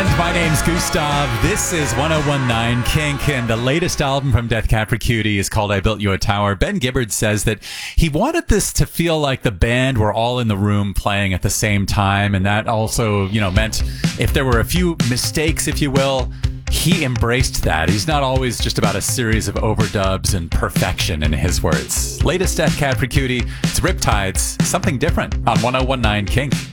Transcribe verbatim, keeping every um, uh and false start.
My name's Gustav. This is one oh one nine Kink, and the latest album from Death Cab for Cutie is called I Built You a Tower. Ben Gibbard says that he wanted this to feel like the band were all in the room playing at the same time, and that also, you know, meant if there were a few mistakes, if you will, he embraced that. He's not always just about a series of overdubs and perfection, in his words. Latest Death Cab for Cutie, it's Riptides, something different on one oh one nine Kink.